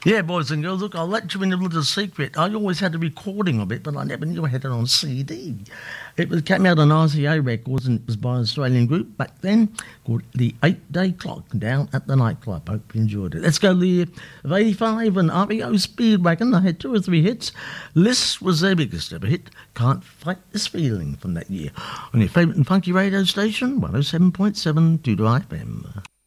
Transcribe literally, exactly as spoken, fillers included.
Yeah, boys and girls, look, I'll let you in a little secret. I always had a recording of it, but I never knew I had it on C D. It was, came out on R C A Records, and it was by an Australian group back then called The Eight Day Clock, down at the nightclub. Hope you enjoyed it. Let's go to the year of eighty-five, and R E O Speedwagon. They had two or three hits. This was their biggest ever hit, Can't Fight This Feeling, from that year. On your favourite and funky radio station, one oh seven point seven Doodle F M.